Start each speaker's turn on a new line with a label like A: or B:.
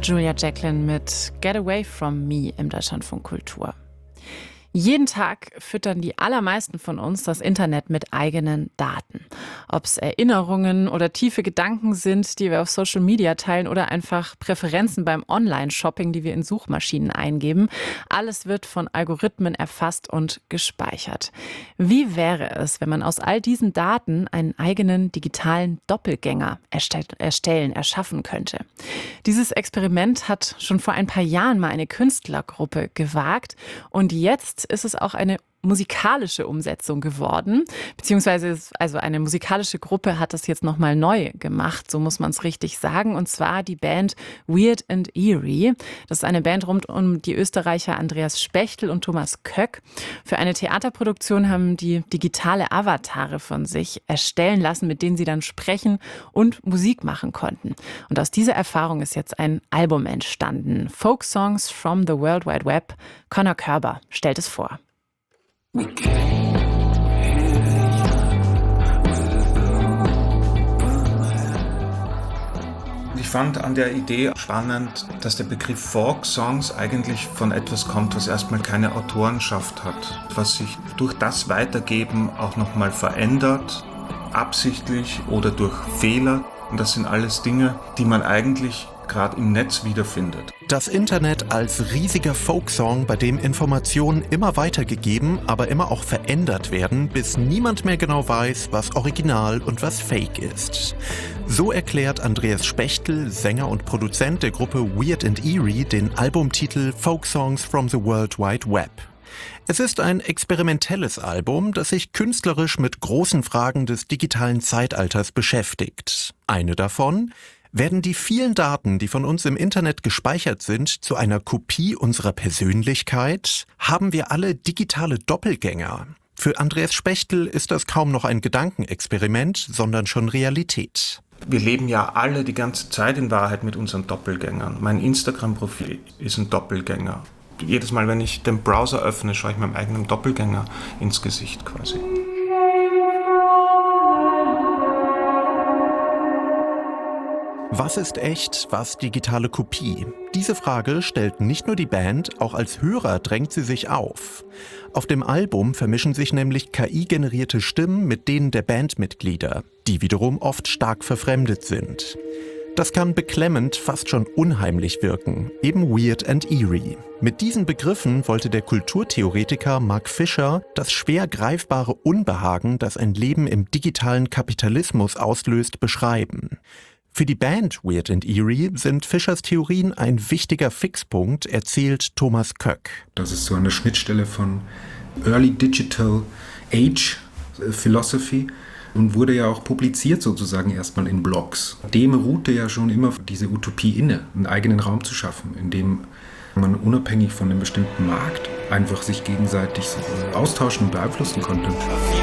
A: Julia Jacklin mit Get Away From Me im Deutschlandfunk Kultur. Jeden Tag füttern die allermeisten von uns das Internet mit eigenen Daten. Ob es Erinnerungen oder tiefe Gedanken sind, die wir auf Social Media teilen oder einfach Präferenzen beim Online-Shopping, die wir in Suchmaschinen eingeben. Alles wird von Algorithmen erfasst und gespeichert. Wie wäre es, wenn man aus all diesen Daten einen eigenen digitalen Doppelgänger erschaffen könnte? Dieses Experiment hat schon vor ein paar Jahren mal eine Künstlergruppe gewagt und jetzt ist es auch eine musikalische Umsetzung geworden, beziehungsweise also eine musikalische Gruppe hat das jetzt nochmal neu gemacht, so muss man es richtig sagen, und zwar die Band Weird and Eerie. Das ist eine Band rund um die Österreicher Andreas Spechtel und Thomas Köck. Für eine Theaterproduktion haben die digitale Avatare von sich erstellen lassen, mit denen sie dann sprechen und Musik machen konnten. Und aus dieser Erfahrung ist jetzt ein Album entstanden. Folk Songs from the World Wide Web. Conor Körber stellt es vor.
B: Ich fand an der Idee spannend, dass der Begriff Folk Songs eigentlich von etwas kommt, was erstmal keine Autorenschaft hat, was sich durch das Weitergeben auch nochmal verändert, absichtlich oder durch Fehler. Und das sind alles Dinge, die man eigentlich gerade im Netz wiederfindet.
C: Das Internet als riesiger Folksong, bei dem Informationen immer weitergegeben, aber immer auch verändert werden, bis niemand mehr genau weiß, was Original und was Fake ist. So erklärt Andreas Spechtel, Sänger und Produzent der Gruppe Weird and Eerie, den Albumtitel Folk Songs from the World Wide Web. Es ist ein experimentelles Album, das sich künstlerisch mit großen Fragen des digitalen Zeitalters beschäftigt. Eine davon: Werden die vielen Daten, die von uns im Internet gespeichert sind, zu einer Kopie unserer Persönlichkeit? Haben wir alle digitale Doppelgänger? Für Andreas Spechtel ist das kaum noch ein Gedankenexperiment, sondern schon Realität.
B: Wir leben ja alle die ganze Zeit in Wahrheit mit unseren Doppelgängern. Mein Instagram-Profil ist ein Doppelgänger. Jedes Mal, wenn ich den Browser öffne, schaue ich meinem eigenen Doppelgänger ins Gesicht quasi.
C: Was ist echt, was digitale Kopie? Diese Frage stellt nicht nur die Band, auch als Hörer drängt sie sich auf. Auf dem Album vermischen sich nämlich KI-generierte Stimmen mit denen der Bandmitglieder, die wiederum oft stark verfremdet sind. Das kann beklemmend, fast schon unheimlich wirken, eben Weird and Eerie. Mit diesen Begriffen wollte der Kulturtheoretiker Mark Fisher das schwer greifbare Unbehagen, das ein Leben im digitalen Kapitalismus auslöst, beschreiben. Für die Band Weird and Eerie sind Fischers Theorien ein wichtiger Fixpunkt, erzählt Thomas Köck.
D: Das ist so an der Schnittstelle von Early Digital Age Philosophy und wurde ja auch publiziert sozusagen erstmal in Blogs. Dem ruhte ja schon immer diese Utopie inne, einen eigenen Raum zu schaffen, in dem man unabhängig von einem bestimmten Markt einfach sich gegenseitig austauschen und beeinflussen konnte.